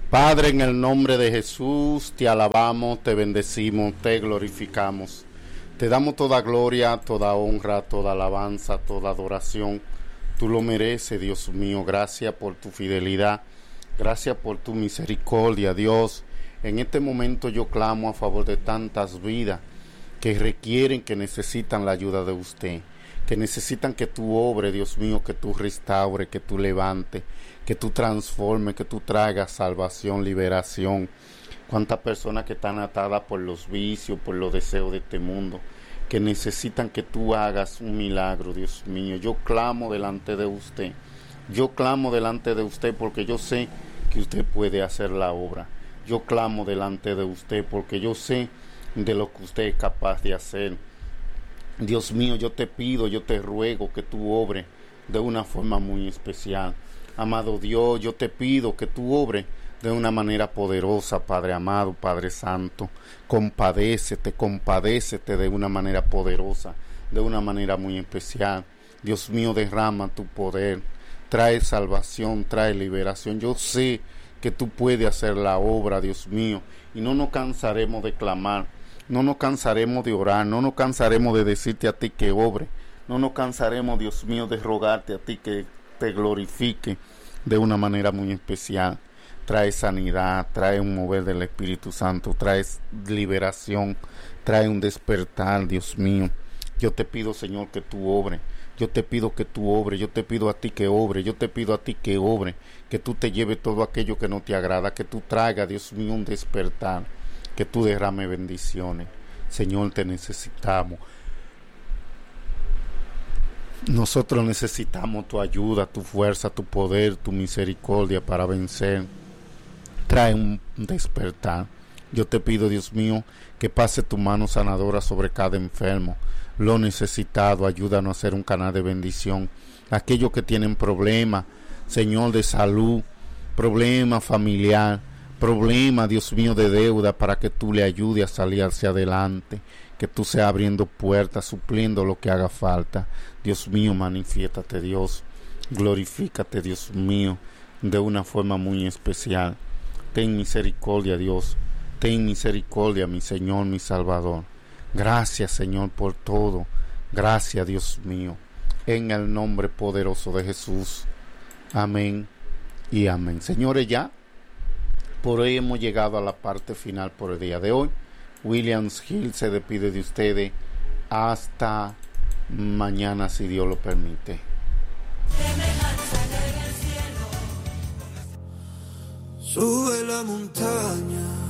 Padre, en el nombre de Jesús, te alabamos, te bendecimos, te glorificamos. Te damos toda gloria, toda honra, toda alabanza, toda adoración. Tú lo mereces, Dios mío. Gracias por tu fidelidad. Gracias por tu misericordia, Dios. En este momento yo clamo a favor de tantas vidas que requieren, que necesitan la ayuda de usted, que necesitan que tú obres, Dios mío, que tú restaures, que tú levantes, que tú transformes, que tú traigas salvación, liberación. Cuántas personas que están atadas por los vicios, por los deseos de este mundo, que necesitan que tú hagas un milagro, Dios mío. Yo clamo delante de usted. Yo clamo delante de usted porque yo sé que usted puede hacer la obra. Yo clamo delante de usted porque yo sé de lo que usted es capaz de hacer. Dios mío, yo te pido, yo te ruego que tú obres de una forma muy especial. Amado Dios, yo te pido que tú obres de una manera poderosa, Padre amado, Padre santo. Compadécete de una manera poderosa, de una manera muy especial. Dios mío, derrama tu poder, trae salvación, trae liberación. Yo sé que tú puedes hacer la obra, Dios mío, y no nos cansaremos de clamar, no nos cansaremos de orar, no nos cansaremos de decirte a ti que obre, no nos cansaremos, Dios mío, de rogarte a ti que te glorifique de una manera muy especial. Trae sanidad, trae un mover del Espíritu Santo, trae liberación, trae un despertar, Dios mío. Yo te pido, Señor, que tú obres. Yo te pido que tú obres, yo te pido a ti que obre, yo te pido a ti que obre, que tú te lleves todo aquello que no te agrada, que tú traigas, Dios mío, un despertar, que tú derrames bendiciones. Señor, te necesitamos. Nosotros necesitamos tu ayuda, tu fuerza, tu poder, tu misericordia para vencer. Trae un despertar. Yo te pido, Dios mío, que pase tu mano sanadora sobre cada enfermo. Lo necesitado, ayúdanos a ser un canal de bendición. Aquellos que tienen problemas, Señor, de salud, problema familiar, problema, Dios mío, de deuda, para que tú le ayudes a salir hacia adelante, que tú seas abriendo puertas, supliendo lo que haga falta. Dios mío, manifiéstate, Dios, glorifícate, Dios mío, de una forma muy especial. Ten misericordia, Dios, ten misericordia, mi Señor, mi Salvador. Gracias, Señor, por todo. Gracias, Dios mío, en el nombre poderoso de Jesús. Amén y amén. Señores, ya por hoy hemos llegado a la parte final por el día de hoy. Williams Hill se despide de ustedes hasta mañana, si Dios lo permite. Sube la montaña,